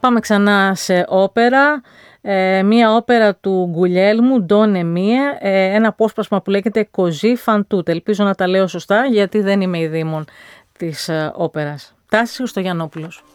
Πάμε ξανά σε όπερα. Μία όπερα του Γκουλιέλμου, Ντόνε Μίε, ένα απόσπασμα που λέγεται Κοζί φαν τούτε. Ελπίζω να τα λέω σωστά, γιατί δεν είμαι η δήμον της όπερας. Τάσης Χριστογιαννόπουλος.